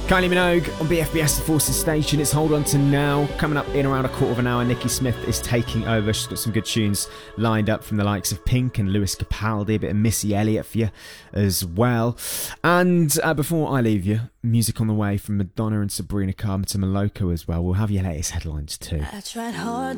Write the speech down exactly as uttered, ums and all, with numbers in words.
Kylie Minogue on B F B S The Forces Station. It's Hold On To Now. Coming up in around a quarter of an hour, Nikki Smith is taking over. She's got some good tunes lined up from the likes of Pink and Lewis Capaldi, a bit of Missy Elliott for you as well. And uh, before I leave you, music on the way from Madonna and Sabrina Carpenter Maloko as well. We'll have your latest headlines too. I tried hard